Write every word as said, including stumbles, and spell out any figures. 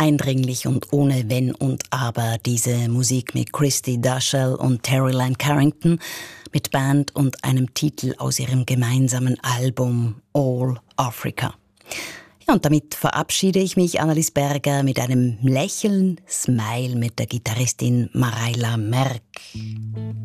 Eindringlich und ohne Wenn und Aber diese Musik mit Christy Daschel und Terry Lyne Carrington, mit Band und einem Titel aus ihrem gemeinsamen Album All Africa. Ja, und damit verabschiede ich mich, Annelies Berger, mit einem Lächeln, Smile mit der Gitarristin Mareila Merk.